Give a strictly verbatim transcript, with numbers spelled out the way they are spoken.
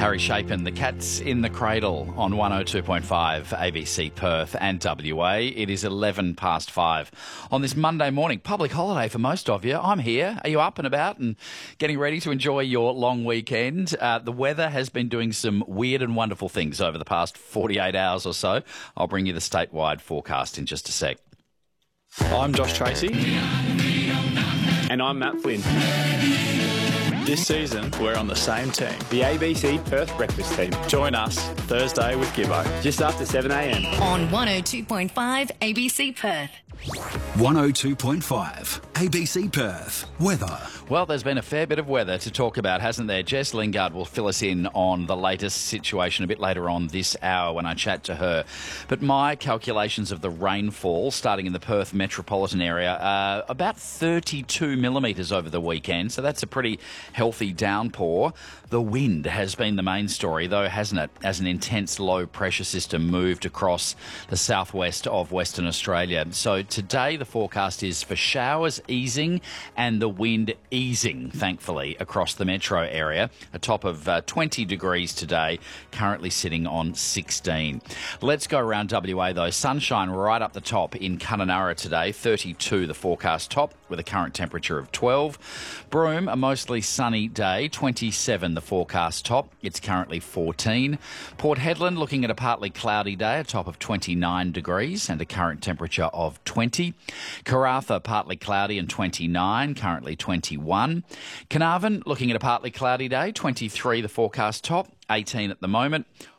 Harry Chapin, the Cat's in the Cradle on one oh two point five A B C Perth and W A. It is eleven past five on this Monday morning, public holiday for most of you. I'm here. Are you up and about and getting ready to enjoy your long weekend? Uh, the weather has been doing some weird and wonderful things over the past forty-eight hours or so. I'll bring you the statewide forecast in just a sec. I'm Josh Tracy. And I'm Matt Flynn. This season, we're on the same team. The A B C Perth Breakfast Team. Join us Thursday with Gibbo. Just after seven a m. On one oh two point five A B C Perth. one oh two point five A B C Perth. Weather. Well, there's been a fair bit of weather to talk about, hasn't there? Jess Lingard will fill us in on the latest situation a bit later on this hour when I chat to her. But my calculations of the rainfall starting in the Perth metropolitan area are about thirty-two millimetres over the weekend, so that's a pretty healthy downpour. The wind has been the main story, though, hasn't it, as an intense low-pressure system moved across the southwest of Western Australia. So today the forecast is for showers easing and the wind easing, thankfully, across the metro area. A top of uh, twenty degrees today, currently sitting on sixteen. Let's go around W A, though. Sunshine right up the top in Kununurra today, thirty-two the forecast top, with a current temperature of twelve. Broome, a mostly sunny day, twenty-seven the forecast top. It's currently fourteen. Port Hedland looking at a partly cloudy day, a top of twenty-nine degrees and a current temperature of twenty. Karratha, partly cloudy and twenty-nine, currently twenty-one. Carnarvon looking at a partly cloudy day, twenty-three the forecast top, eighteen at the moment.